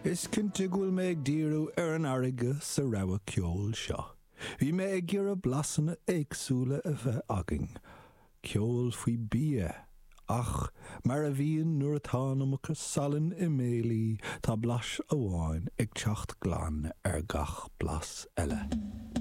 Is cinnte gúil mé ag díreú ar an airige sa rabha ceol seo. Bhí mé ag gur a blasanna éagsúla a bheith agin. Ceol faoi bia. Ach, mar a bhíon nuair atá amachas salan i mélí tá blas amháin ag teacht glan ar gach blas eile.